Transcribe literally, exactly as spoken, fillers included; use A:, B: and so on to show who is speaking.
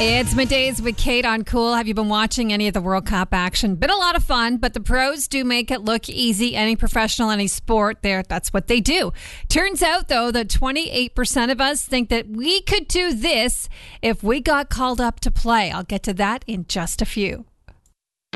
A: It's Middays with Kate on Cool. Have you been watching any of the World Cup action? Been a lot of fun, but the pros do make it look easy. Any professional, any sport, there, that's what they do. Turns out, though, that twenty-eight percent of us think that we could do this if we got called up to play. I'll get to that in just a few.